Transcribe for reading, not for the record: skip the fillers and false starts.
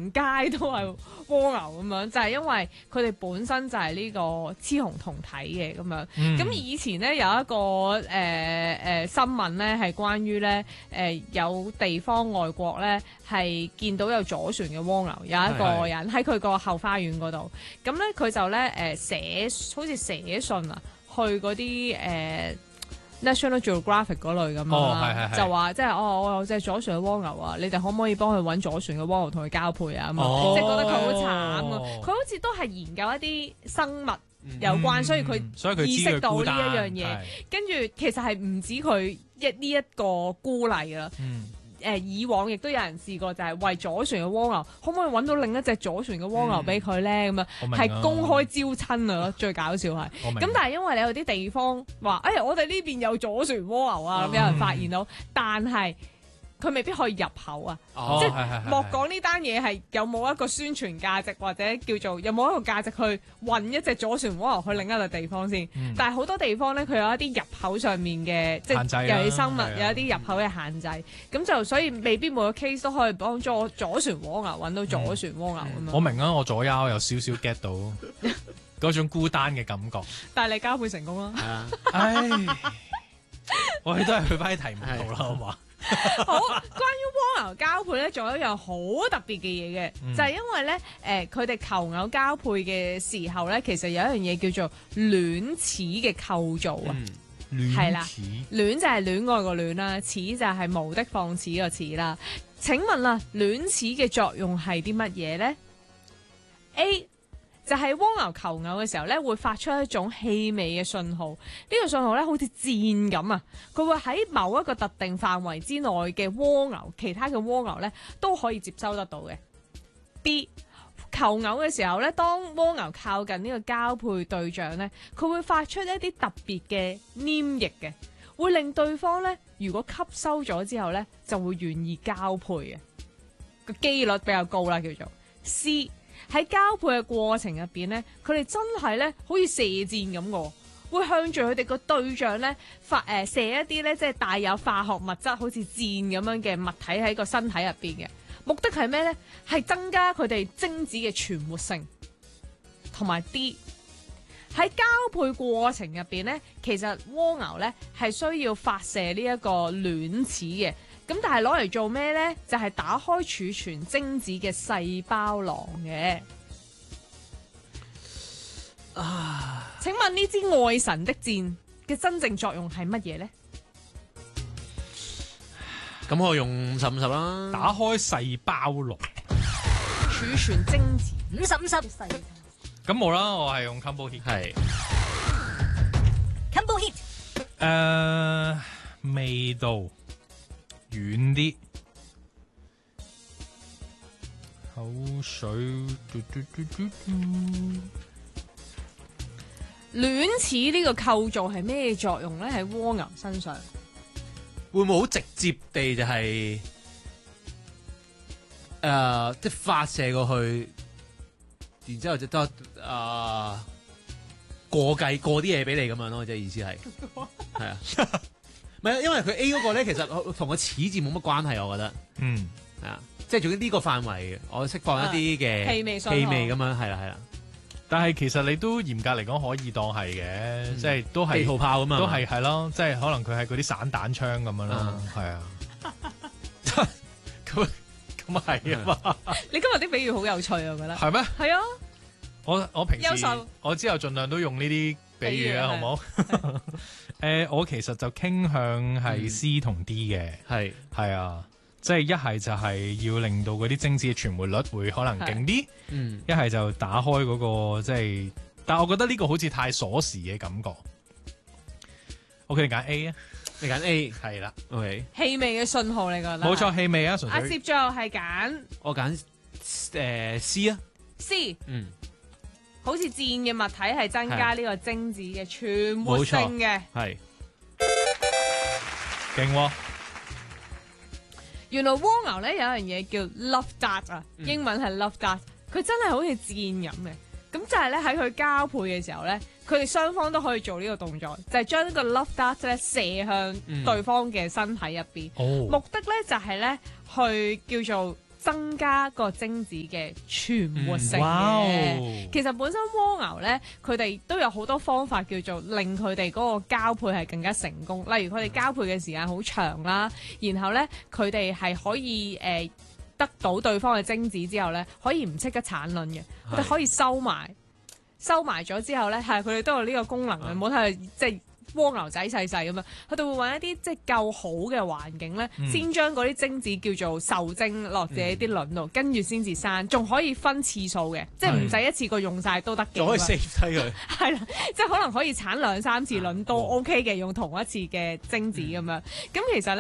街都係蝸牛咁樣，就係因為佢哋本身就係呢個雌雄同體嘅咁樣。咁以前咧有一個新聞咧係關於咧有地方外國咧係見到有左旋嘅蝸牛，有一個人喺佢個後花園嗰度，咁咧佢就咧好似寫信啊，去嗰啲National Geographic 嗰類咁樣啦，就話即係我有隻左旋嘅蝸牛啊，你哋可唔可以幫佢揾左旋嘅蝸牛同佢交配啊？咁啊，即係覺得佢好慘啊！佢好似都係研究一啲生物有關，所以佢意識到呢一樣嘢，跟住其實係唔止佢呢一個孤例啦。以往亦都有人試過，就係為左旋嘅蝸牛，可唔可以揾到另一隻左旋嘅蝸牛俾佢咧？咁樣係公開招親啊！最搞笑係咁，但係因為你有啲地方話，我哋呢邊有左旋蝸牛啊，咁有人發現到，但係佢未必可以入口啊！即係莫講呢單嘢係有冇一個宣傳價值，或者叫做有冇一個價值去運一隻左旋蝸牛去另一個地方先。但係好多地方咧，佢有一啲入口上面嘅即係尤其生物有一啲入口嘅限制，咁就所以未必每個 case 都可以幫助左旋蝸牛揾到左旋蝸牛咁樣。 我明啊，我左腰有少少 get 到嗰種孤單嘅感覺。 但係你交配成功啦！ 唉，我哋都係去翻啲題目度啦，好嘛？ 好，關於蝸牛交配咧，仲有一樣好特別嘅嘢嘅，就係因為咧，佢哋求偶交配嘅時候咧，其實有一樣嘢叫做卵齒嘅構造啊，係啦，卵就係戀愛個卵啦，齒就係無的放矢個齒啦。請問啦，卵齒嘅作用係啲乜嘢咧 ？A就係蝸牛求偶嘅時候咧，會發出一種氣味嘅信號。呢個信號咧，好似箭咁啊！佢會喺某一個特定範圍之內嘅蝸牛，其他嘅蝸牛咧都可以接收得到嘅。B 求偶嘅時候咧，當蝸牛靠近呢個交配對象咧，佢會發出一啲特別嘅黏液嘅，會令對方咧如果吸收咗之後咧，就會願意交配嘅，個機率比較高啦，叫做 C。喺交配嘅過程入邊咧，佢哋真係咧好似射箭咁嘅，會向住佢哋個對象咧射一啲咧即係帶有化學物質，好似箭咁樣嘅物體喺個身體入邊嘅。目的係咩咧？係增加佢哋精子嘅存活性。同埋 D 喺交配過程入邊咧，其實蝸牛咧係需要發射呢一個卵齒嘅。咁但係攞嚟做咩咧？就係打開儲存精子嘅細胞囊嘅。請問呢支愛神的箭嘅真正作用係乜嘢咧？ 咁我用50-50啦， 打開細胞囊， 儲存精子50-50細。 咁冇啦，我係用 combo hit。 係 combo hit。 味道遠啲，口水卵齒呢個構造係咩作用咧？喺蝸牛身上會唔會好直接地就係即係發射過去，然之後就得過啲嘢俾你咁樣咯？即係意思係係啊。唔係，因為佢 A 嗰個咧，其實同個齒字冇乜關係，我覺得。係啊，即係總之呢個範圍，我釋放一啲嘅氣味咁樣，係啦。 但係其實你都嚴格嚟講可以當係嘅，即係都係地圖炮咁嘛， 都係咯，即係可能佢係嗰啲散彈槍咁樣咯，係啊。咁係啊嘛。 你今日啲比喻好有趣啊，我覺得。係咩？ 係啊。 我平時我之後盡量都用呢啲比喻啊，好唔好？我其實就傾向係 C 同 D 嘅，係啊，即係一係就係要令到嗰啲精子嘅存活率會可能勁啲，一係就打開嗰個即係，但係我覺得呢個好似太鎖匙嘅感覺。OK， 你揀 A 啊， 你揀 A 係啦。 OK， 氣味嘅信號你覺得？ 冇錯，氣味啊，純粹。 阿攝最後係揀我揀C 啊 ，C，好似箭嘅物體係增加呢個精子嘅存活性嘅， 係勁喎。 原來蝸牛咧有一樣嘢叫 love dart 啊，英文係 love dart，佢真係好似箭咁嘅。咁就係咧喺佢交配嘅時候咧，佢哋雙方都可以做呢個動作，就係將呢個 love dart 咧射向對方嘅身體入邊。目的咧就係咧去叫做增加個精子嘅存活性嘅。其實本身蝸牛咧，佢哋都有好多方法叫做令佢哋嗰個交配係更加成功。例如佢哋交配嘅時間好長啦，然後咧佢哋係可以得到對方嘅精子之後咧，可以唔即刻產卵嘅，佢哋可以收埋咗之後咧，係佢哋都有呢個功能嘅。唔好睇即係蝸牛仔細細咁樣，佢哋會揾一啲即係夠好嘅環境咧，先將嗰啲精子叫做受精落自己啲卵度，跟住先至生，仲可以分次數嘅，即係唔使一次過用晒都得嘅。 仲可以 save 低佢。 係啦，即係可能可以產2-3次卵都 OK 嘅，用同一次嘅精子咁樣。咁其實咧。